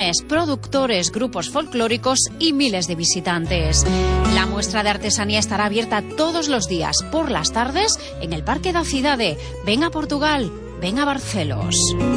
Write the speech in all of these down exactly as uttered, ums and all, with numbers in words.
pymes, productores, grupos folclóricos y miles de visitantes. La muestra de artesanía estará abierta todos los días por las tardes en el Parque da Cidade. Ven a Portugal, ven a Barcelos.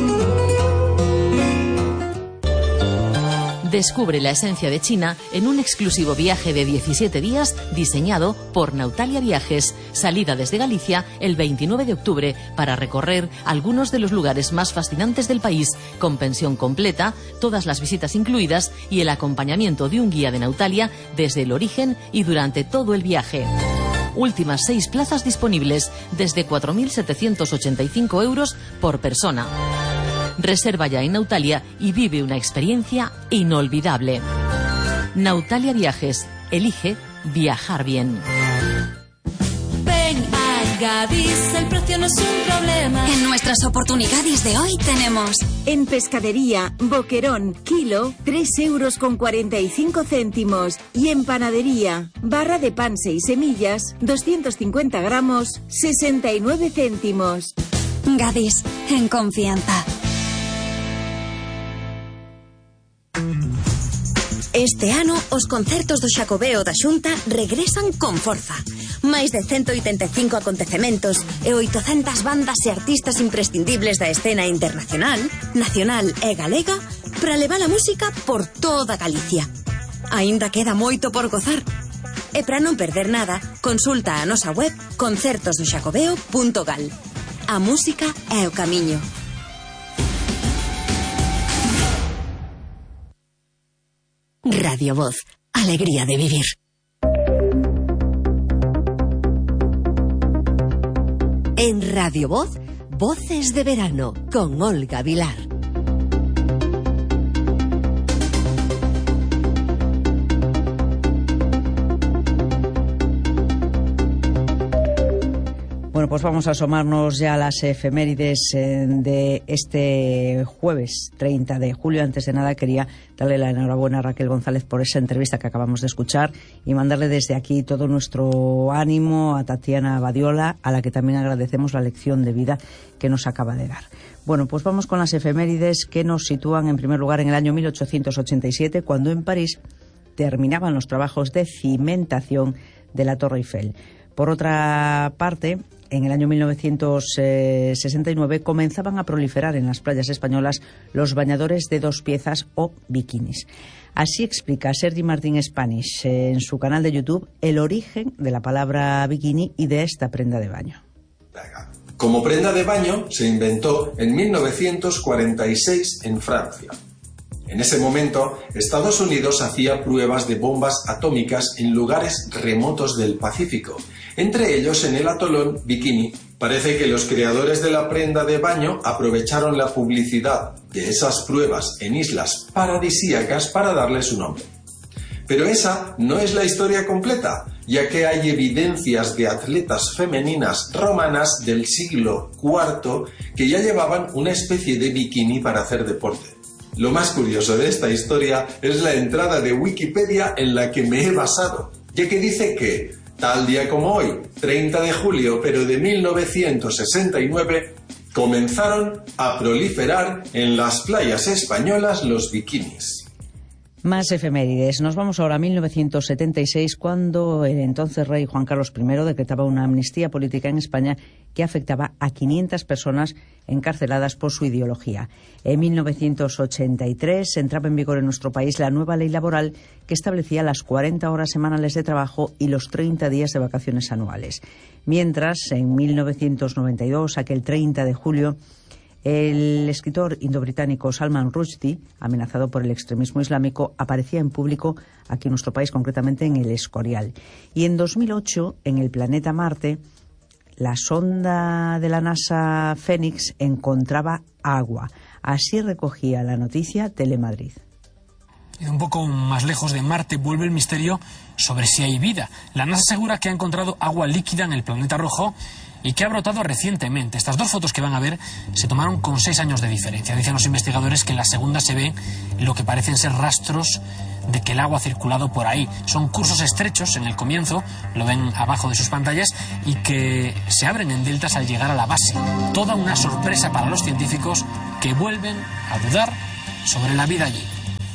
Descubre la esencia de China en un exclusivo viaje de diecisiete días diseñado por Nautalia Viajes. Salida desde Galicia el veintinueve de octubre para recorrer algunos de los lugares más fascinantes del país, con pensión completa, todas las visitas incluidas y el acompañamiento de un guía de Nautalia desde el origen y durante todo el viaje. Últimas seis plazas disponibles desde cuatro mil setecientos ochenta y cinco euros por persona. Reserva ya en Nautalia y vive una experiencia inolvidable. Nautalia Viajes. Elige viajar bien. Ven a Gadis, el precio no es un problema. En nuestras oportunidades de hoy tenemos... En pescadería, boquerón, kilo, tres euros con cuarenta y cinco céntimos. Y en panadería, barra de pan seis semillas, doscientos cincuenta gramos, sesenta y nueve céntimos. Gadis, en confianza. Este ano, os concertos do Xacobeo da Xunta regresan con forza. Máis de ciento oitenta e cinco acontecementos e oitocentas bandas e artistas imprescindibles da escena internacional, nacional e galega para levar a música por toda Galicia. Aínda queda moito por gozar. E para non perder nada, consulta a nosa web concertos do xacobeo punto gal. A música é o camiño. Radio Voz, alegría de vivir. En Radio Voz, Voces de Verano, con Olga Vilar. Bueno, pues vamos a asomarnos ya a las efemérides de este jueves treinta de julio. Antes de nada quería darle la enhorabuena a Raquel González por esa entrevista que acabamos de escuchar y mandarle desde aquí todo nuestro ánimo a Tatiana Badiola, a la que también agradecemos la lección de vida que nos acaba de dar. Bueno, pues vamos con las efemérides que nos sitúan en primer lugar en el año mil ochocientos ochenta y siete, cuando en París terminaban los trabajos de cimentación de la Torre Eiffel. Por otra parte, en el año mil novecientos sesenta y nueve comenzaban a proliferar en las playas españolas los bañadores de dos piezas o bikinis. Así explica Sergi Martín Spanish en su canal de YouTube el origen de la palabra bikini y de esta prenda de baño. Como prenda de baño se inventó en mil novecientos cuarenta y seis en Francia. En ese momento, Estados Unidos hacía pruebas de bombas atómicas en lugares remotos del Pacífico, entre ellos en el atolón Bikini. Parece que los creadores de la prenda de baño aprovecharon la publicidad de esas pruebas en islas paradisíacas para darle su nombre. Pero esa no es la historia completa, ya que hay evidencias de atletas femeninas romanas del siglo cuarto que ya llevaban una especie de bikini para hacer deporte. Lo más curioso de esta historia es la entrada de Wikipedia en la que me he basado, ya que dice que, tal día como hoy, treinta de julio, pero de mil novecientos sesenta y nueve, comenzaron a proliferar en las playas españolas los bikinis. Más efemérides. Nos vamos ahora a mil novecientos setenta y seis, cuando el entonces rey Juan Carlos primero decretaba una amnistía política en España que afectaba a quinientas personas encarceladas por su ideología. En mil novecientos ochenta y tres entraba en vigor en nuestro país la nueva ley laboral que establecía las cuarenta horas semanales de trabajo y los treinta días de vacaciones anuales. Mientras, en mil novecientos noventa y dos, aquel treinta de julio, el escritor indobritánico Salman Rushdie, amenazado por el extremismo islámico, aparecía en público aquí en nuestro país, concretamente en el Escorial. Y en dos mil ocho, en el planeta Marte, la sonda de la NASA Fénix encontraba agua. Así recogía la noticia Telemadrid. Y un poco más lejos de Marte vuelve el misterio sobre si hay vida. La NASA asegura que ha encontrado agua líquida en el planeta rojo y que ha brotado recientemente. Estas dos fotos que van a ver se tomaron con seis años de diferencia. Dicen los investigadores que en la segunda se ve lo que parecen ser rastros de que el agua ha circulado por ahí. Son cursos estrechos en el comienzo, lo ven abajo de sus pantallas, y que se abren en deltas al llegar a la base. Toda una sorpresa para los científicos que vuelven a dudar sobre la vida allí.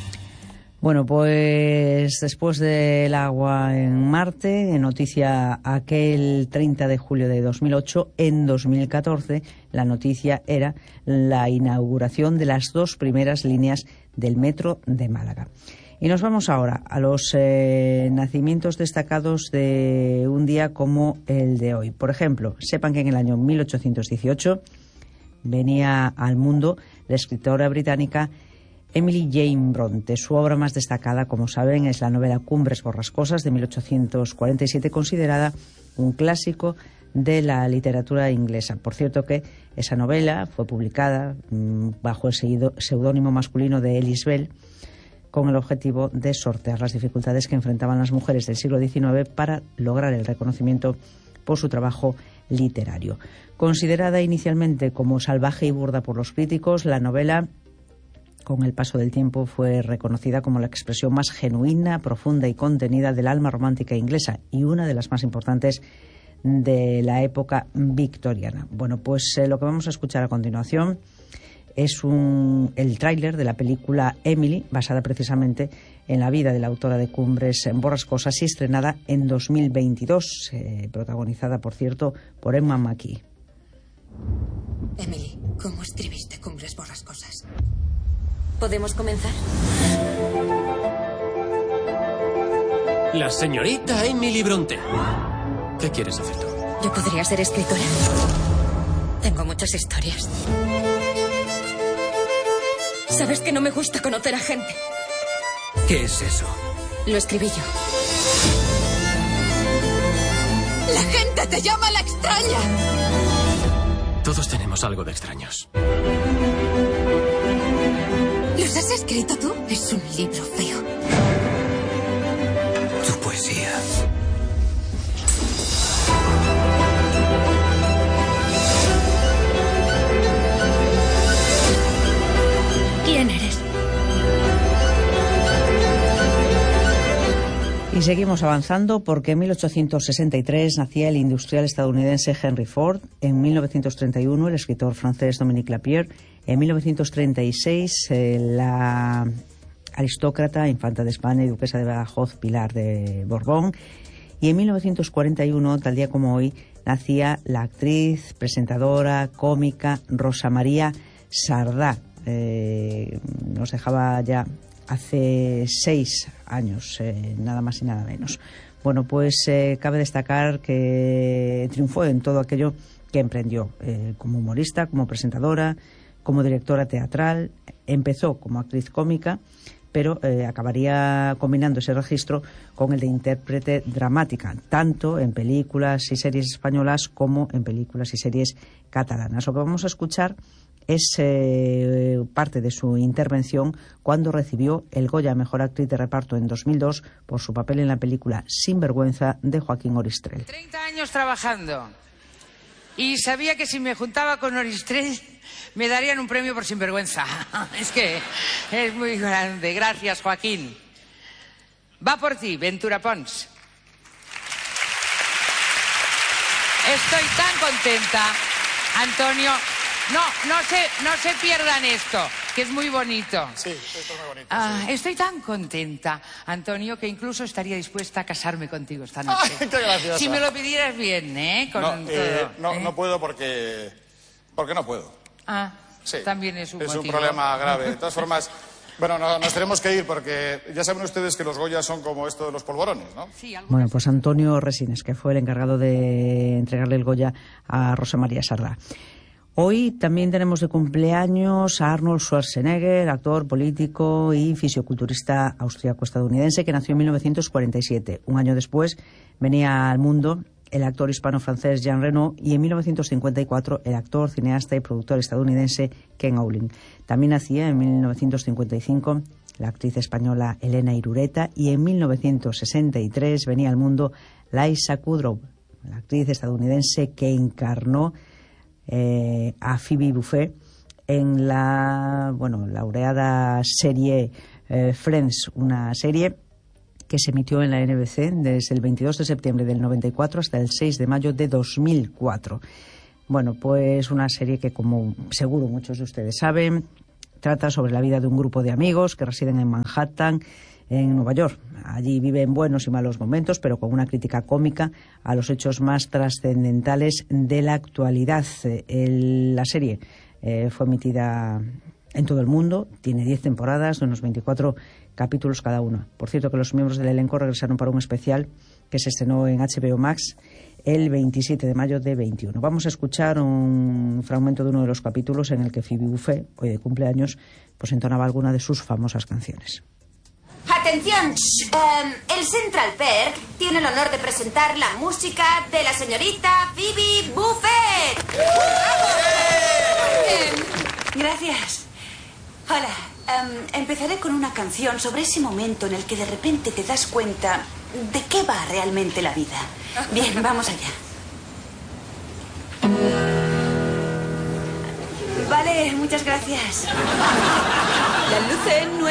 Bueno, pues después del agua en Marte, noticia aquel treinta de julio de dos mil ocho, en dos mil catorce la noticia era la inauguración de las dos primeras líneas del metro de Málaga. Y nos vamos ahora a los eh, nacimientos destacados de un día como el de hoy. Por ejemplo, sepan que en el año mil ochocientos dieciocho venía al mundo la escritora británica Emily Jane Bronte. Su obra más destacada, como saben, es la novela Cumbres borrascosas de mil ochocientos cuarenta y siete, considerada un clásico de la literatura inglesa. Por cierto que esa novela fue publicada mmm, bajo el seudónimo masculino de Ellis Bell, con el objetivo de sortear las dificultades que enfrentaban las mujeres del siglo diecinueve para lograr el reconocimiento por su trabajo literario. Considerada inicialmente como salvaje y burda por los críticos, la novela, con el paso del tiempo, fue reconocida como la expresión más genuina, profunda y contenida del alma romántica inglesa y una de las más importantes de la época victoriana. Bueno, pues eh, lo que vamos a escuchar a continuación es un, el tráiler de la película Emily, basada precisamente en la vida de la autora de Cumbres borrascosas y estrenada en dos mil veintidós, eh, protagonizada, por cierto, por Emma Mackey. Emily, ¿cómo escribiste Cumbres borrascosas? ¿Podemos comenzar? La señorita Emily Bronte. ¿Qué quieres hacer tú? Yo podría ser escritora. Tengo muchas historias. ¿Sabes que no me gusta conocer a gente? ¿Qué es eso? Lo escribí yo. ¡La gente te llama la extraña! Todos tenemos algo de extraños. ¿Los has escrito tú? Es un libro feo. Tu poesía. ¿Quién eres? Y seguimos avanzando porque en mil ochocientos sesenta y tres nacía el industrial estadounidense Henry Ford, en mil novecientos treinta y uno el escritor francés Dominique Lapierre, en mil novecientos treinta y seis eh, la aristócrata, infanta de España y duquesa de Badajoz, Pilar de Borbón, y en mil novecientos cuarenta y uno, tal día como hoy, nacía la actriz, presentadora, cómica Rosa María Sardá. Eh, nos dejaba ya hace seis años, eh, nada más y nada menos. Bueno, pues eh, cabe destacar que triunfó en todo aquello que emprendió, eh, como humorista, como presentadora, como directora teatral. Empezó como actriz cómica, pero eh, acabaría combinando ese registro con el de intérprete dramática, tanto en películas y series españolas como en películas y series catalanas. Lo que vamos a escuchar es eh, parte de su intervención cuando recibió el Goya a Mejor Actriz de Reparto en dos mil dos por su papel en la película Sinvergüenza de Joaquín Oristrel. treinta años trabajando y sabía que si me juntaba con Oristrel me darían un premio por sinvergüenza. Es que es muy grande. Gracias, Joaquín. Va por ti, Ventura Pons. Estoy tan contenta, Antonio. No, no se, no se pierdan esto, que es muy bonito. Sí, esto es muy bonito. Ah, sí. Estoy tan contenta, Antonio, que incluso estaría dispuesta a casarme contigo esta noche. Ay, qué graciosa. Si me lo pidieras bien, ¿eh? Con no, todo, eh, no, ¿eh? no puedo porque... Porque no puedo. Ah, sí. También es un Es motivo. un problema grave. De todas formas, bueno, no, nos tenemos que ir porque ya saben ustedes que los Goyas son como esto de los polvorones, ¿no? Sí, algunas... Bueno, pues Antonio Resines, que fue el encargado de entregarle el Goya a Rosa María Sardá. Hoy también tenemos de cumpleaños a Arnold Schwarzenegger, actor, político y fisioculturista austriaco-estadounidense que nació en mil novecientos cuarenta y siete. Un año después venía al mundo el actor hispano-francés Jean Reno y en mil novecientos cincuenta y cuatro el actor, cineasta y productor estadounidense Ken Olin. También nacía en mil novecientos cincuenta y cinco la actriz española Elena Irureta y en mil novecientos sesenta y tres venía al mundo Liza Kudrow, la actriz estadounidense que encarnó Eh, a Phoebe Buffay en la, bueno, laureada serie eh, Friends, una serie que se emitió en la N B C desde el veintidós de septiembre del noventa y cuatro hasta el seis de mayo de dos mil cuatro. Bueno, pues una serie que, como seguro muchos de ustedes saben, Trata sobre la vida de un grupo de amigos que residen en Manhattan, en Nueva York. Allí viven buenos y malos momentos, pero con una crítica cómica a los hechos más trascendentales de la actualidad. El, la serie eh, fue emitida en todo el mundo, tiene diez temporadas de unos veinticuatro capítulos cada una. Por cierto, que los miembros del elenco regresaron para un especial que se estrenó en H B O Max el veintisiete de mayo de veintiuno. Vamos a escuchar un fragmento de uno de los capítulos en el que Phoebe Buffay, hoy de cumpleaños, pues entonaba alguna de sus famosas canciones. Atención, um, el Central Perk tiene el honor de presentar la música de la señorita Phoebe Buffett. Gracias. Hola, um, empezaré con una canción sobre ese momento en el que de repente te das cuenta de qué va realmente la vida. Bien, vamos allá. Vale, muchas gracias. La luz en